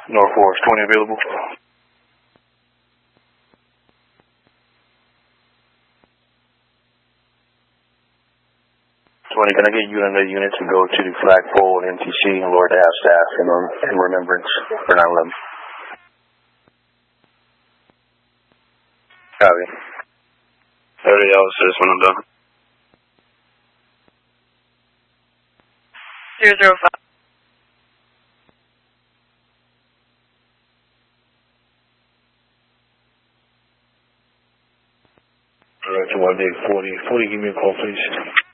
North Forest 20 available. 20, can I get you and the unit to go to the flagpole and NTC and lower the half staff in remembrance for 9/11? Copy. Everybody else says when I'm done. 005. All right, to 1 day 40. 40, give me a call, please.